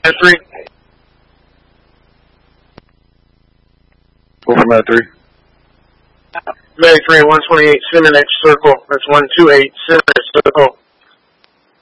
3. Go for Med 3. Med 3, 128, Cinnamon Circle. That's 128, Cinnamon Circle.